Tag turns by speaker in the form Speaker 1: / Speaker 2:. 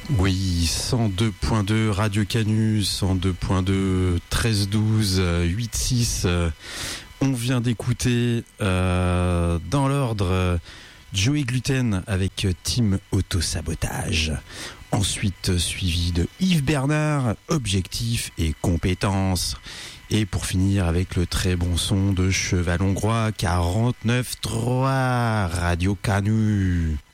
Speaker 1: Oui, 102.2 Radio Canu, 102.2 13-12 8-6. On vient d'écouter dans l'ordre Joey Gluten avec Team Autosabotage. Ensuite suivi de Yves Bernard, Objectif et Compétences. Et pour finir avec le très bon son de Cheval Hongrois 49.3 Radio Canu.